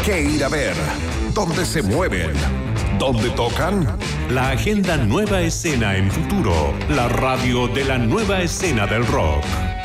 qué ir a ver, dónde se mueven, dónde tocan. La agenda Nueva Escena en Futuro, la radio de la nueva escena del rock.